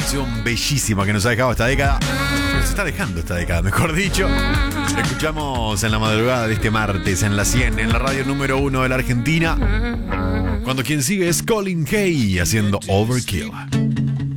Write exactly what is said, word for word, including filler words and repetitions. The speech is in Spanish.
canción bellísima que nos ha dejado esta década. Nos está dejando esta década, mejor dicho. La escuchamos en la madrugada de este martes en la cien, en la radio número uno de la Argentina. Cuando quien sigue es Colin Hay haciendo Overkill.